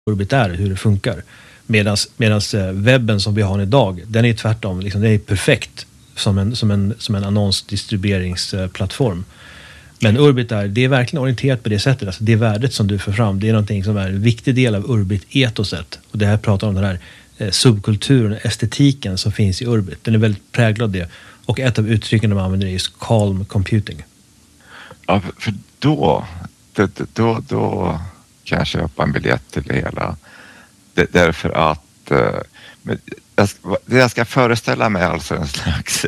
Urbit är, hur det funkar. Medan webben som vi har idag, den är tvärtom, liksom, den är perfekt som en annonsdistribueringsplattform. Men Urbit det är verkligen orienterat på det sättet. Alltså det värdet som du för fram, det är någonting som är en viktig del av Urbit-etoset. Och det här pratar om den här subkulturen, estetiken som finns i Urbit. Den är väldigt präglad av det. Och ett av uttrycken de använder är just calm computing. Ja, för då kan jag köpa en biljett till det hela. Därför att det jag ska föreställa mig alltså en slags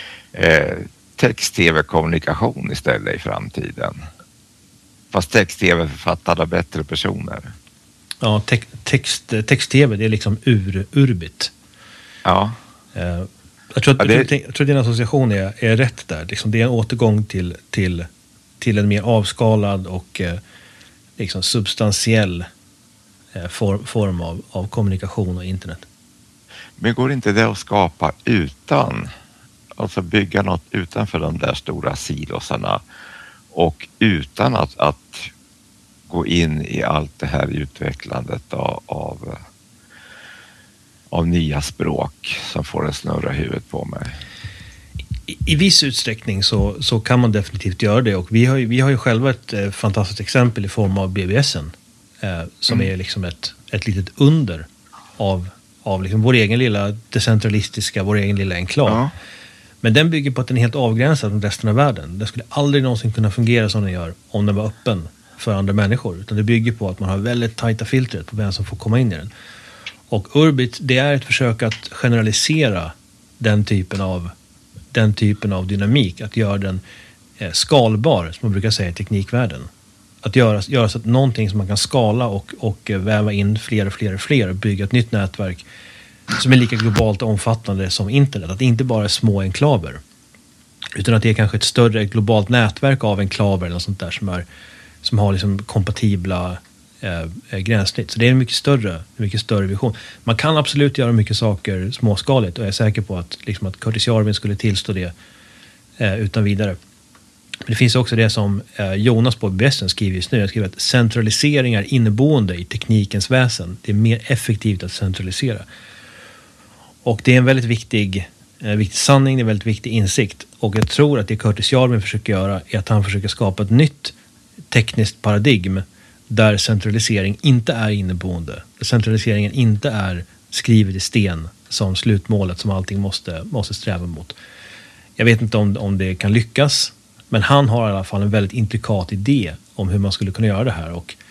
text-tv-kommunikation istället i framtiden. Fast text-tv författad av bättre personer. Ja, text-tv, det är liksom Urbit. Ja. Jag tror att din association är rätt där. Liksom, det är en återgång till en mer avskalad och liksom substantiell form av kommunikation och internet. Men går inte det att skapa utan, alltså bygga något utanför de där stora silosarna och utan att gå in i allt det här utvecklandet av nya språk som får en snurra huvudet på mig? I viss utsträckning så kan man definitivt göra det, och vi har ju själva ett fantastiskt exempel i form av BBSen som är liksom ett litet under av liksom vår egen lilla decentralistiska, vår egen lilla enklav. Ja. Men den bygger på att den är helt avgränsad från resten av världen. Den skulle aldrig någonsin kunna fungera som den gör om den var öppen för andra människor, utan det bygger på att man har väldigt tajta filtret på vem som får komma in i den. Och Urbit, det är ett försök att generalisera den typen av dynamik, att göra den skalbar, som man brukar säga i teknikvärlden. Att göra så att någonting som man kan skala och väva in fler och bygga ett nytt nätverk som är lika globalt och omfattande som internet. Att det inte bara är små enklaver, utan att det är kanske ett större globalt nätverk av enklaver eller något sånt där som har liksom kompatibla gränssnitt. Så det är en mycket större vision. Man kan absolut göra mycket saker småskaligt, och jag är säker på att Curtis Jarvin skulle tillstå det utan vidare. Men det finns också det som Jonas på BBSen skriver just nu. Jag skriver att centralisering är inneboende i teknikens väsen. Det är mer effektivt att centralisera. Och det är en väldigt viktig sanning, det är en väldigt viktig insikt. Och jag tror att det Curtis Jarvin försöker göra är att han försöker skapa ett nytt tekniskt paradigm där centralisering inte är inneboende. Där centraliseringen inte är skrivet i sten som slutmålet som allting måste sträva mot. Jag vet inte om det kan lyckas, men han har i alla fall en väldigt intrikat idé om hur man skulle kunna göra det här. Och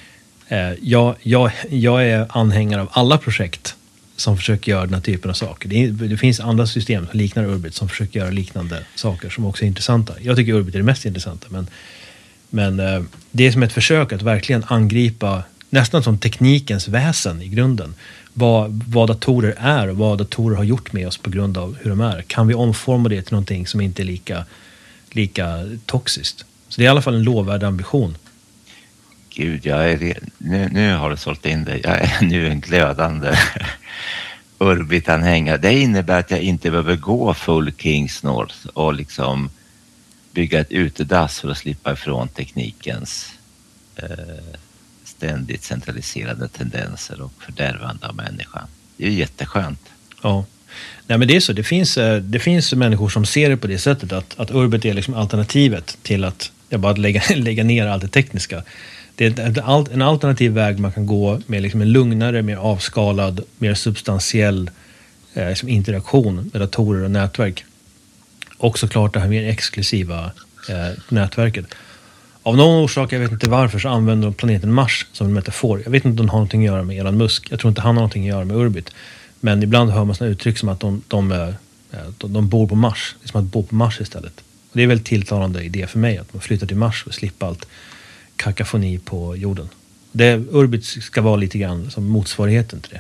jag är anhängare av alla projekt som försöker göra den här typen av saker. Det finns andra system som liknar Urbit som försöker göra liknande saker som också är intressanta. Jag tycker Urbit är det mest intressanta, men det är som ett försök att verkligen angripa nästan som teknikens väsen i grunden. Vad datorer är och vad datorer har gjort med oss på grund av hur de är. Kan vi omforma det till någonting som inte är lika toxiskt? Så det är i alla fall en lovvärd ambition. Gud, nu har du sålt in dig. Jag är nu en glödande Urbit-anhängare. Det innebär att jag inte behöver gå full Kings North och liksom bygga ett utedass för att slippa ifrån teknikens ständigt centraliserade tendenser och fördärvande av människan. Det är ju jätteskönt. Ja. Nej, men det är så. Det finns människor som ser det på det sättet att Urbit är liksom alternativet till att bara lägga ner allt det tekniska. Det är en alternativ väg man kan gå med liksom en lugnare, mer avskalad, mer substantiell liksom interaktion med datorer och nätverk. Och såklart det här mer exklusiva nätverket. Av någon orsak, jag vet inte varför, så använder de planeten Mars som en metafor. Jag vet inte om de har någonting att göra med Elon Musk. Jag tror inte han har någonting att göra med Urbit. Men ibland hör man sådana uttryck som att de bor på Mars. Det är som att bo på Mars istället. Och det är väl tilltalande idé för mig att man flyttar till Mars och slipper allt kakafoni på jorden. Urbit ska vara lite grann som motsvarigheten till det.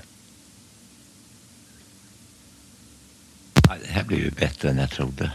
Ja, det här blir ju bättre än jag trodde.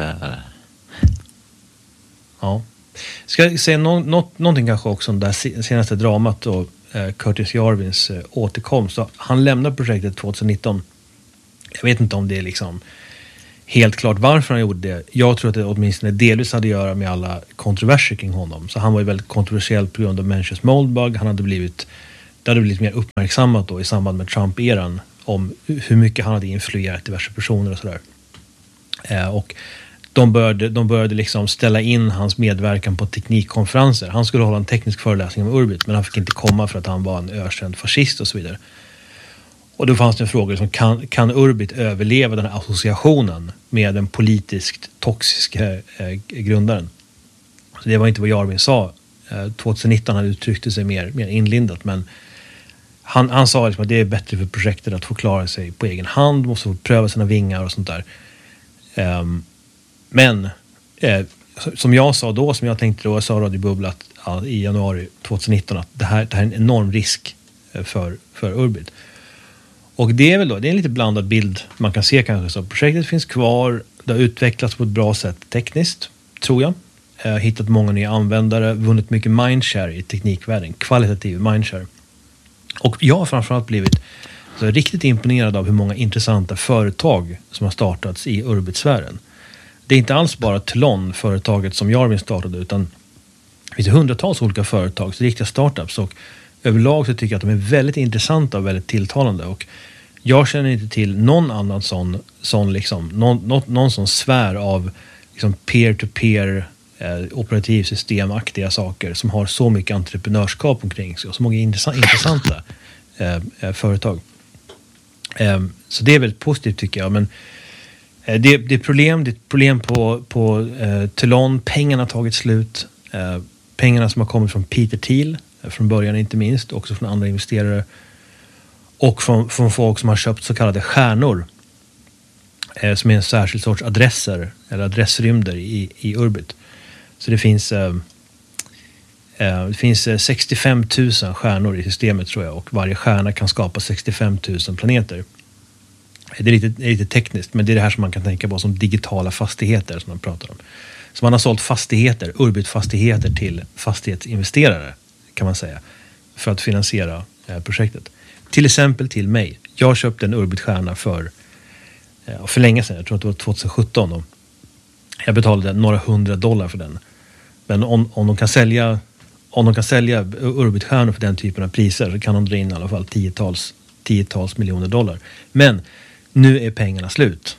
Ja. Ska jag säga någonting kanske också om det här senaste dramat och Curtis Jarvins återkomst. Så han lämnade projektet 2019. Jag vet inte om det är liksom helt klart varför han gjorde det. Jag tror att det åtminstone delvis hade att göra med alla kontroverser kring honom. Så han var ju väldigt kontroversiell på grund av Mencius Moldbug. Han hade blivit det hade blivit mer uppmärksammat då i samband med Trump-eran om hur mycket han hade influerat diverse personer och sådär. Och de började liksom ställa in hans medverkan på teknikkonferenser. Han skulle hålla en teknisk föreläsning om Urbit, men han fick inte komma för att han var en ökänd fascist och så vidare. Och då fanns det en fråga som kan Urbit överleva den här associationen med den politiskt toxiska grundaren? Så det var inte vad Jarvin sa. 2019 han uttryckte sig mer inlindat, men han sa liksom att det är bättre för projektet att få klara sig på egen hand, måste få pröva sina vingar och sånt där. Men som jag sa då, som jag tänkte då, jag sa Radio Bubbla i januari 2019 att det här är en enorm risk för Urbit. Och det är väl då, det är en lite blandad bild man kan se kanske. Så projektet finns kvar, det har utvecklats på ett bra sätt tekniskt, tror jag. Hittat många nya användare, vunnit mycket mindshare i teknikvärlden, kvalitativ mindshare. Och jag har framförallt blivit så riktigt imponerad av hur många intressanta företag som har startats i Urbit-sfären. Det är inte alls bara Tlon, företaget som Jarvin startade, utan det finns hundratals olika företag, så riktiga startups, och överlag så tycker jag att de är väldigt intressanta och väldigt tilltalande, och jag känner inte till någon annan sån liksom, någon sån sfär av liksom peer-to-peer operativsystemaktiga saker som har så mycket entreprenörskap omkring sig och så många intressanta företag. Så det är väldigt positivt tycker jag, men det är problem på Tlon. Pengarna har tagit slut. Pengarna som har kommit från Peter Thiel från början inte minst, också från andra investerare och från folk som har köpt så kallade stjärnor som är en särskild sorts adresser eller adressrymder i Urbit. Så det finns 65 000 stjärnor i systemet tror jag, och varje stjärna kan skapa 65 000 planeter. Det är lite tekniskt, men det är det här som man kan tänka på som digitala fastigheter som man pratar om. Så man har sålt fastigheter, Urbit-fastigheter till fastighetsinvesterare kan man säga, för att finansiera projektet. Till exempel till mig. Jag köpte en Urbit-stjärna för länge sedan, jag tror att det var 2017 då. Jag betalade några $100 för den. Men om de kan sälja Urbit-stjärnor för den typen av priser så kan de dra in i alla fall tiotals miljoner dollar. Men nu är pengarna slut.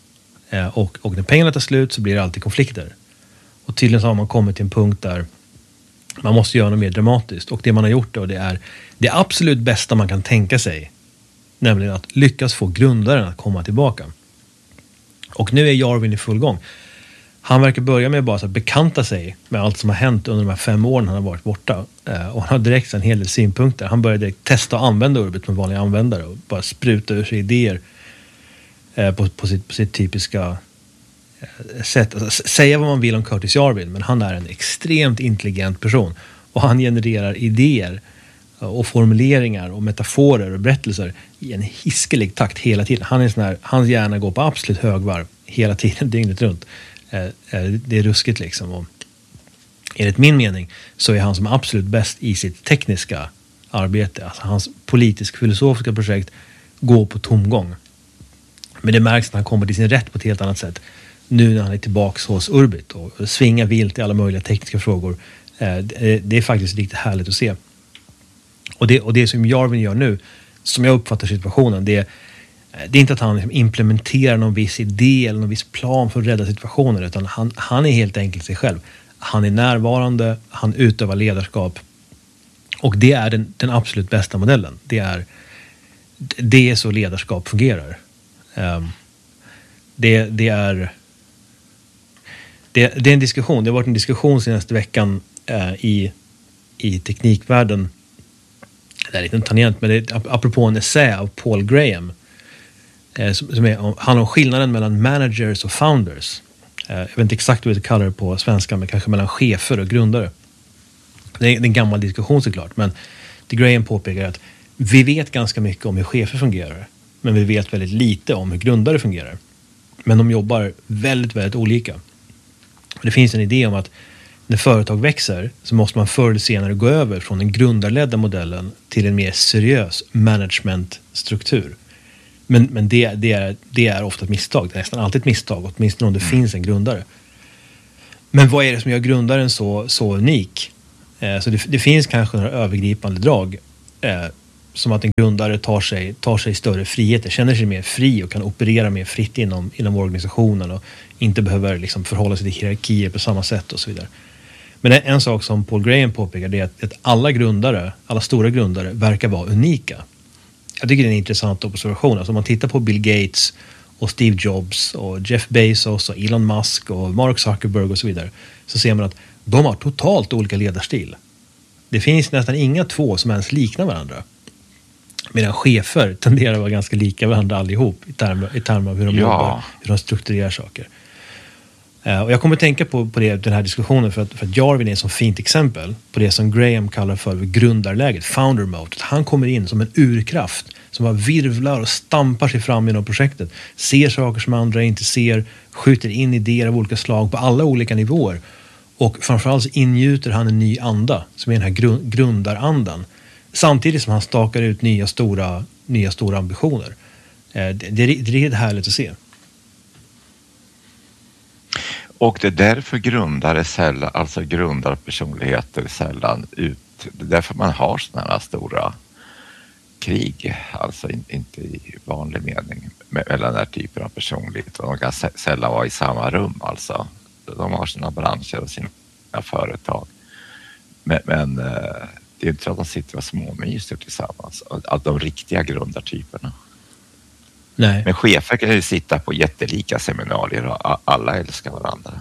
Och när pengarna tar slut så blir det alltid konflikter. Och tydligen så har man kommit till en punkt där man måste göra något mer dramatiskt. Och det man har gjort då, det är det absolut bästa man kan tänka sig. Nämligen att lyckas få grundaren att komma tillbaka. Och nu är Jarvin i full gång. Han verkar börja med bara att bekanta sig med allt som har hänt under de här 5 åren han har varit borta. Och han har direkt en hel del synpunkter. Han började direkt testa att använda Urbit med vanliga användare och bara spruta ur sig idéer på sitt typiska sätt. Alltså, säga vad man vill om Curtis Jarvin, men han är en extremt intelligent person. Och han genererar idéer och formuleringar och metaforer och berättelser i en hiskelig takt hela tiden. Han är sån här, hans hjärna går på absolut högvarv hela tiden, dygnet runt. Det är ruskigt liksom. Och enligt min mening så är han som absolut bäst i sitt tekniska arbete. Alltså hans politisk-filosofiska projekt går på tomgång. Men det märks när han kommer till sin rätt på ett helt annat sätt. Nu när han är tillbaka hos Urbit och svingar vilt i alla möjliga tekniska frågor. Det är faktiskt riktigt härligt att se. Och det som Jarvin gör nu, som jag uppfattar situationen, det är inte att han liksom implementerar någon viss idé eller någon viss plan för att rädda situationer, utan han är helt enkelt sig själv. Han är närvarande, han utövar ledarskap, och det är den absolut bästa modellen. Det är så ledarskap fungerar. Det är en diskussion. Det har varit en diskussion senaste veckan i teknikvärlden. Det är lite tangent, men det är apropå en essä av Paul Graham som handlar om skillnaden mellan managers och founders. Jag vet inte exakt vad det kallar det på svenska, men kanske mellan chefer och grundare. Det är en gammal diskussion såklart, men Graham påpekar att vi vet ganska mycket om hur chefer fungerar, men vi vet väldigt lite om hur grundare fungerar. Men de jobbar väldigt, väldigt olika. Det finns en idé om att när företag växer så måste man förr eller senare gå över från den grundarledda modellen till en mer seriös managementstruktur. Men det är ofta ett misstag. Det är nästan alltid ett misstag, åtminstone om det finns en grundare. Men vad är det som gör grundaren så unik? Så det finns kanske några övergripande drag som att en grundare tar sig större friheter, känner sig mer fri och kan operera mer fritt inom organisationen och inte behöver liksom förhålla sig till hierarkier på samma sätt och så vidare. Men en sak som Paul Graham påpekar är att alla stora grundare verkar vara unika. Jag tycker det är en intressant observation. Alltså om man tittar på Bill Gates och Steve Jobs och Jeff Bezos och Elon Musk och Mark Zuckerberg och så vidare, så ser man att de har totalt olika ledarstil. Det finns nästan inga två som ens liknar varandra. Medan chefer tenderar att vara ganska lika varandra allihop i termer av hur de jobbar, hur de strukturerar saker. Och jag kommer att tänka på den här diskussionen för att Jarvin är ett så fint exempel på det som Graham kallar för grundarläget, founder mode. Han kommer in som en urkraft som bara virvlar och stampar sig fram genom projektet. Ser saker som andra inte ser, skjuter in idéer av olika slag på alla olika nivåer. Och framförallt så ingjuter han en ny anda som är den här grundarandan. Samtidigt som han stakar ut nya stora ambitioner. Det är riktigt härligt att se. Och det är därför grundarpersonligheter sällan ut. Det är därför man har sådana här stora krig, alltså inte i vanlig mening mellan den här typen av personlighet. De kan sällan vara i samma rum, alltså. De har sina branscher och sina företag. Men det är inte så att de sitter och småmyser tillsammans. Att de riktiga grundartyperna. Nej. Men chefer kan ju sitta på jättelika seminarier och alla älskar varandra.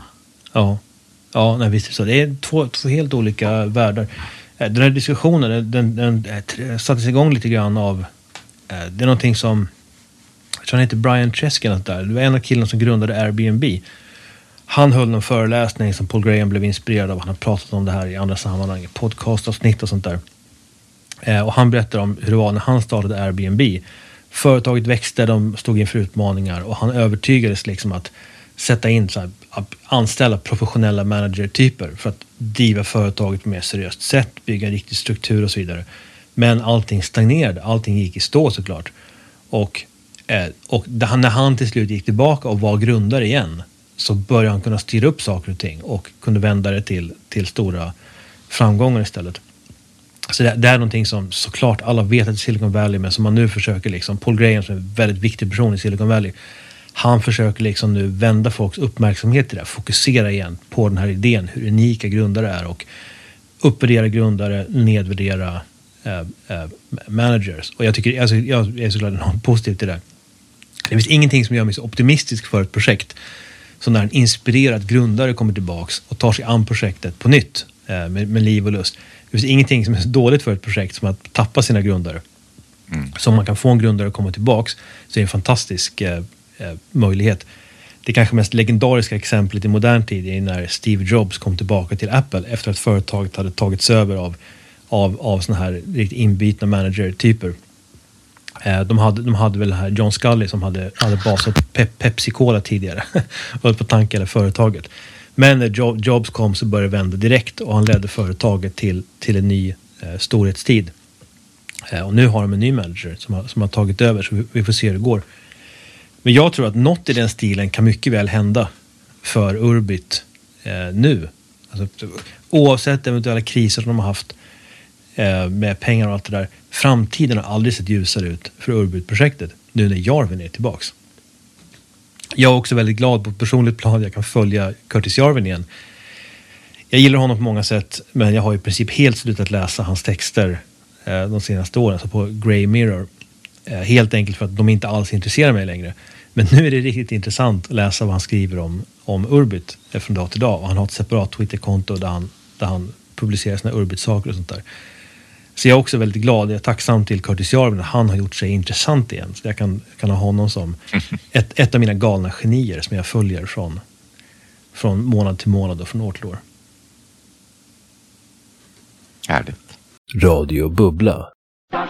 Ja, nej, visst är det så. Det är två helt olika världar. Den här diskussionen, den sattes igång lite grann av, det är någonting som, jag tror han heter Brian Cheskin, det var en av killarna som grundade Airbnb. Han höll en föreläsning som Paul Graham blev inspirerad av. Han har pratat om det här i andra sammanhang, podcastavsnitt och sånt där. Och han berättar om hur det var när han startade Airbnb. Företaget växte, de stod inför utmaningar och han övertygades liksom att sätta in så här, att anställa professionella managertyper för att driva företaget på ett mer seriöst sätt, bygga en riktig struktur och så vidare. Men allting stagnerade, allting gick i stå såklart. Och när han till slut gick tillbaka och var grundare igen, så började han kunna styra upp saker och ting och kunde vända det till stora framgångar istället. Så det är någonting som såklart alla vet att Silicon Valley, men som man nu försöker liksom, Paul Graham som är en väldigt viktig person i Silicon Valley, han försöker liksom nu vända folks uppmärksamhet till det, fokusera igen på den här idén, hur unika grundare är och uppvärdera grundare, nedvärdera managers. Och jag tycker, alltså, jag är såklart något positivt till det. Det finns ingenting som gör mig så optimistisk för ett projekt som när en inspirerad grundare kommer tillbaks och tar sig an projektet på nytt med liv och lust. Det finns ingenting som är så dåligt för ett projekt som att tappa sina grundare. Så om man kan få en grundare att komma tillbaks så är det en fantastisk möjlighet. Det kanske mest legendariska exemplet i modern tid är när Steve Jobs kom tillbaka till Apple efter att företaget hade tagits över av såna här riktigt inbitna manager-typer. De hade väl här John Scully som hade basat Pepsi Cola tidigare och på tanke eller företaget. Men när Jobs kom så började det vända direkt och han ledde företaget till en ny storhetstid. Och nu har de en ny manager som har tagit över, så vi får se hur det går. Men jag tror att något i den stilen kan mycket väl hända för Urbit nu. Alltså, oavsett eventuella kriser som de har haft med pengar och allt det där. Framtiden har aldrig sett ljusare ut för Urbit-projektet nu när Jarvin är tillbaks. Jag är också väldigt glad på ett personligt plan att jag kan följa Curtis Jarvin igen. Jag gillar honom på många sätt, men jag har i princip helt slutat läsa hans texter de senaste åren, alltså på Grey Mirror. Helt enkelt för att de inte alls intresserar mig längre. Men nu är det riktigt intressant att läsa vad han skriver om Urbit från dag till dag. Och han har ett separat Twitterkonto där han publicerar sina Urbit-saker och sånt där. Så jag är också väldigt glad, jag är tacksam till Curtis Jarvin att han har gjort sig intressant igen. Så jag kan ha honom som ett av mina galna genier som jag följer från månad till månad och från år till år. Härligt. Radio Bubbla.